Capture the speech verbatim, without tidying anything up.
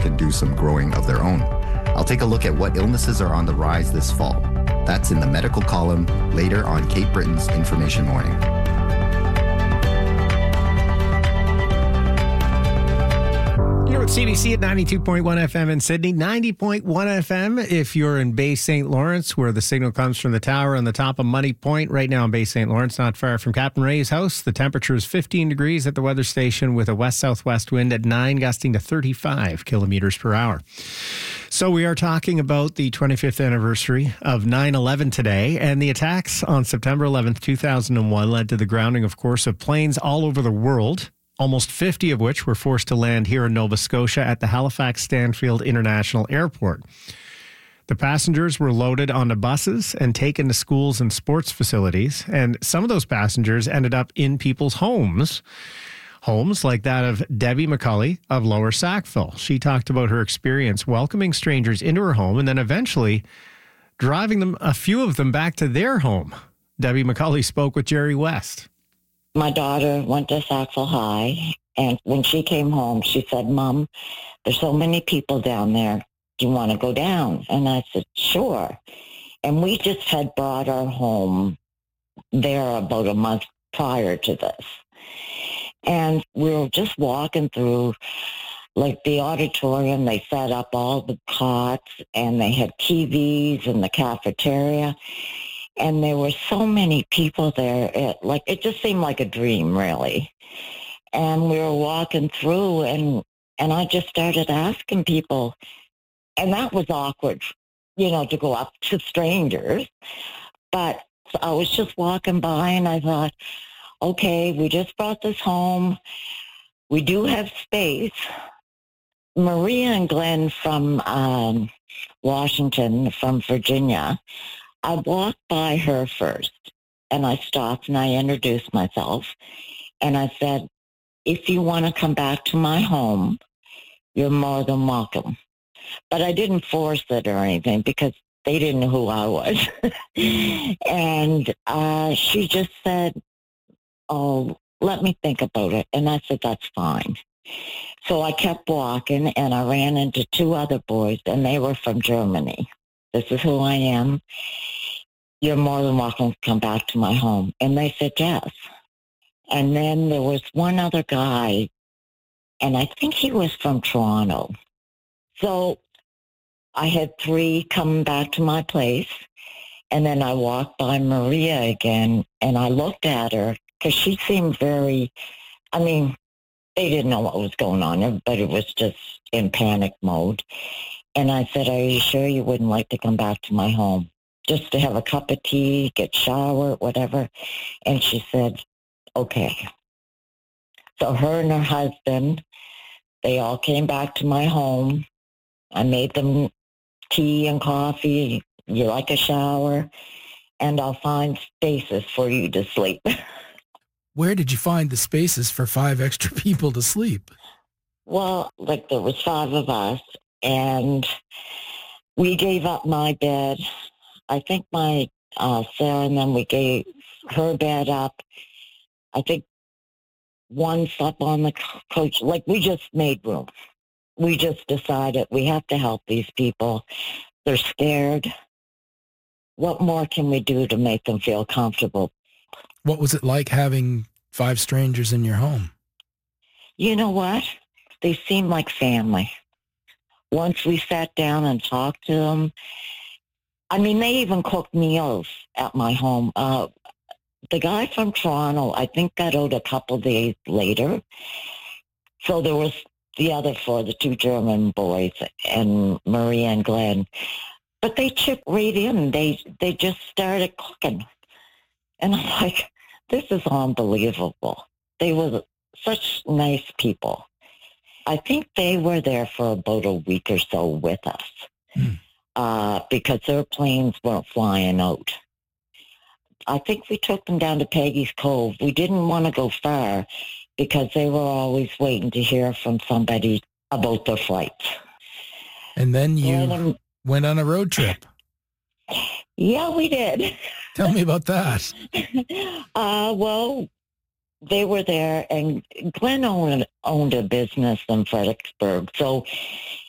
can do some growing of their own. I'll take a look at what illnesses are on the rise this fall. That's in the medical column later on Kate Britton's Information Morning. You're at C B C at ninety-two point one F M in Sydney, ninety point one F M if you're in Bay Saint Lawrence, where the signal comes from the tower on the top of Money Point. Right now in Bay Saint Lawrence, not far from Captain Ray's house. The temperature is fifteen degrees at the weather station with a west-southwest wind at nine, gusting to thirty-five kilometers per hour. So we are talking about the twenty-fifth anniversary of nine eleven today, and the attacks on September eleventh, two thousand one led to the grounding, of course, of planes all over the world, almost fifty of which were forced to land here in Nova Scotia at the Halifax Stanfield International Airport. The passengers were loaded onto buses and taken to schools and sports facilities, and some of those passengers ended up in people's homes. Homes like that of Debbie McCulley of Lower Sackville. She talked about her experience welcoming strangers into her home and then eventually driving them, a few of them, back to their home. Debbie McCulley spoke with Jerry West. My daughter went to Sackville High, and when she came home, she said, "Mom, there's so many people down there. Do you want to go down?" And I said, "Sure." And we just had bought our home there about a month prior to this. And we were just walking through, like, the auditorium. They set up all the cots, and they had T Vs in the cafeteria. And there were so many people there. It, like, it just seemed like a dream, really. And we were walking through, and, and I just started asking people. And that was awkward, you know, to go up to strangers. But I was just walking by, and I thought, okay, we just brought this home. We do have space. Maria and Glenn from um, Washington, from Virginia, I walked by her first, and I stopped, and I introduced myself. And I said, "If you want to come back to my home, you're more than welcome." But I didn't force it or anything because they didn't know who I was. And uh, she just said, "Oh, let me think about it." And I said, "That's fine." So I kept walking, and I ran into two other boys, and they were from Germany. "This is who I am. You're more than welcome to come back to my home." And they said yes. And then there was one other guy, and I think he was from Toronto. So I had three coming back to my place, and then I walked by Maria again, and I looked at her, because she seemed very, I mean, they didn't know what was going on. Everybody was just in panic mode. And I said, "Are you sure you wouldn't like to come back to my home? Just to have a cup of tea, get showered, whatever." And she said, "Okay." So her and her husband, they all came back to my home. I made them tea and coffee. You like a shower? And I'll find spaces for you to sleep. Where did you find the spaces for five extra people to sleep? Well, like, there was five of us, and we gave up my bed. I think my uh, Sarah and then we gave her bed up. I think one slept on the couch. Like, we just made room. We just decided we have to help these people. They're scared. What more can we do to make them feel comfortable? What was it like having five strangers in your home? You know what? They seemed like family. Once we sat down and talked to them, I mean, they even cooked meals at my home. Uh, the guy from Toronto, I think, got out a couple days later. So there was the other four, the two German boys, and Maria and Glenn. But they chipped right in. They, they just started cooking. And I'm like, this is unbelievable. They were such nice people. I think they were there for about a week or so with us mm. uh, because their planes weren't flying out. I think we took them down to Peggy's Cove. We didn't want to go far because they were always waiting to hear from somebody about their flights. And then you and, went on a road trip. Yeah, we did. Tell me about that. uh, well, they were there, and Glenn owned, owned a business in Fredericksburg. So